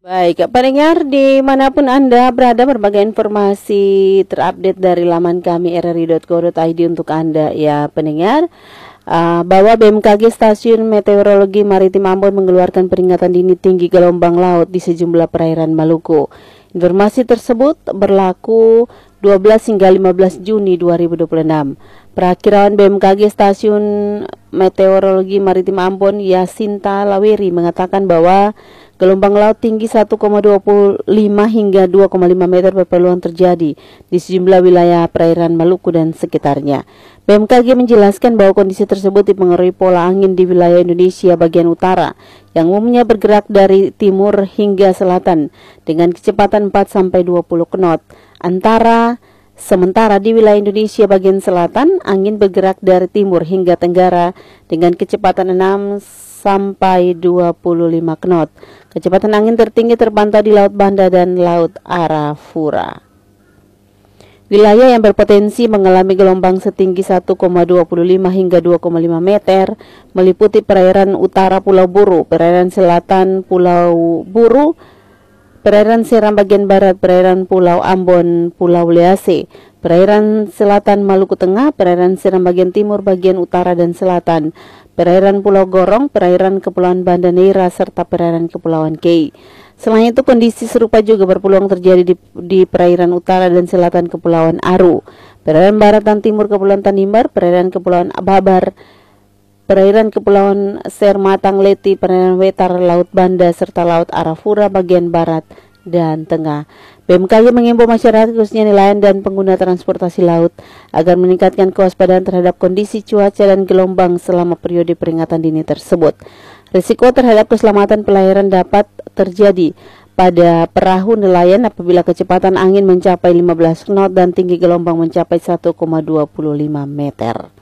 Baik, pendengar dimanapun Anda berada, berbagai informasi terupdate dari laman kami rri.co.id untuk Anda ya pendengar. Bahwa BMKG Stasiun Meteorologi Maritim Ambon mengeluarkan peringatan dini tinggi gelombang laut di sejumlah perairan Maluku. Informasi tersebut berlaku 12 hingga 15 Juni 2026. Perakiraan BMKG Stasiun Meteorologi Maritim Ambon Yasinta Laweri mengatakan bahwa gelombang laut tinggi 1,25 hingga 2,5 meter berpeluang terjadi di sejumlah wilayah perairan Maluku dan sekitarnya. BMKG menjelaskan bahwa kondisi tersebut dipengaruhi pola angin di wilayah Indonesia bagian utara yang umumnya bergerak dari timur hingga selatan dengan kecepatan 4-20 knot. Sementara di wilayah Indonesia bagian selatan, angin bergerak dari timur hingga tenggara dengan kecepatan 6-25 knot. Kecepatan angin tertinggi terpantau di Laut Banda dan Laut Arafura. Wilayah yang berpotensi mengalami gelombang setinggi 1,25 hingga 2,5 meter meliputi perairan utara Pulau Buru, perairan selatan Pulau Buru, perairan Seram bagian barat, perairan Pulau Ambon, Pulau Lease, perairan selatan Maluku Tengah, perairan Seram bagian timur, bagian utara dan selatan, perairan Pulau Gorong, perairan Kepulauan Banda Neira, serta perairan Kepulauan Kei. Selain itu, kondisi serupa juga berpeluang terjadi di perairan utara dan selatan Kepulauan Aru, perairan barat dan timur Kepulauan Tanimbar, perairan Kepulauan Babar, perairan Kepulauan Sermatang Leti, perairan Wetar, Laut Banda, serta Laut Arafura bagian barat dan tengah. BMKG mengimbau masyarakat khususnya nelayan dan pengguna transportasi laut agar meningkatkan kewaspadaan terhadap kondisi cuaca dan gelombang selama periode peringatan dini tersebut. Risiko terhadap keselamatan pelayaran dapat terjadi pada perahu nelayan apabila kecepatan angin mencapai 15 knot dan tinggi gelombang mencapai 1,25 meter.